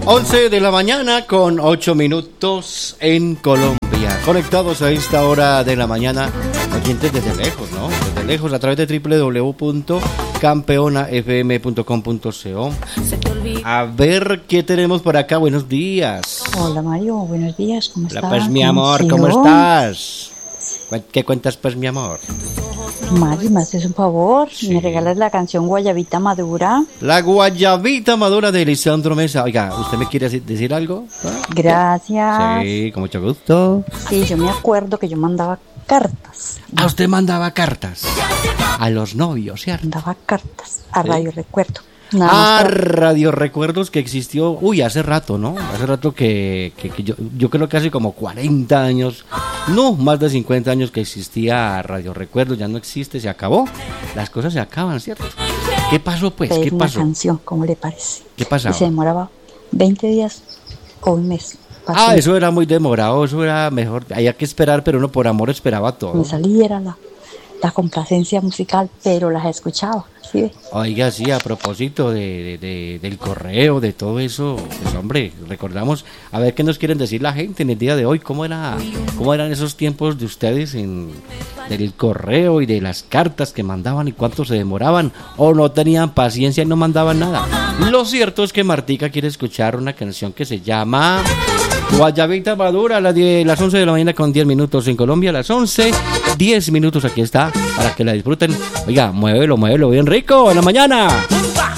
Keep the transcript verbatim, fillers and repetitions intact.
once de la mañana con ocho minutos en Colombia. Conectados a esta hora de la mañana, oyentes desde lejos, ¿no? Desde lejos a través de doble u doble u doble u punto campeona f m punto com punto co. A ver qué tenemos por acá. Buenos días. Hola Mario, buenos días. ¿Cómo Hola, estás? pues mi amor, ¿cómo estás? ¿Qué cuentas, pues mi amor? Mari, ¿me haces un favor? Sí. ¿Me regalas la canción Guayabita Madura? La guayabita madura de Lisandro Mesa. Oiga, ¿usted me quiere decir algo? Gracias. Sí, con mucho gusto. Sí, yo me acuerdo que yo mandaba cartas. ¿A usted mandaba cartas? A los novios, ¿cierto? Mandaba cartas a Sí. Radio Recuerdo. Nada Ah, más para- Radio Recuerdos, que existió, uy, hace rato, ¿no? Hace rato que, que, que yo, yo creo que hace como cuarenta años, no, más de cincuenta años que existía Radio Recuerdos, ya no existe, se acabó. Las cosas se acaban, ¿cierto? ¿Qué pasó, pues? pedir ¿Qué una pasó? canción, ¿cómo le parece? ¿Qué pasaba? Y se demoraba veinte días o un mes. para Ah, que eso era muy demorado, eso era mejor, había que esperar, pero uno por amor esperaba todo. me saliera la, la complacencia musical, pero las escuchaba, ¿sí ve? Oiga, sí, a propósito de, de- de- del correo, de todo eso, pues hombre, recordamos, a ver qué nos quieren decir la gente en el día de hoy, cómo era, cómo eran esos tiempos de ustedes en del correo y de las cartas que mandaban y cuánto se demoraban, o no tenían paciencia y no mandaban nada. Lo cierto es que Martica quiere escuchar una canción que se llama Guayabita Madura, a las, diez las once de la mañana con diez minutos en Colombia, a las once, diez minutos aquí está, para que la disfruten. Oiga, muévelo, muévelo bien rico en la mañana.